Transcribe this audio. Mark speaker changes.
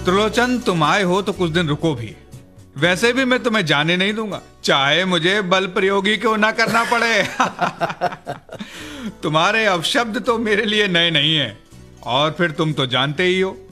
Speaker 1: त्रिलोचन, तुम आए हो तो कुछ दिन रुको भी। वैसे भी मैं तुम्हें जाने नहीं दूंगा, चाहे मुझे बल प्रयोग ही क्यों ना करना पड़े। तुम्हारे अपशब्द तो मेरे लिए नए नहीं है, और फिर तुम तो जानते ही हो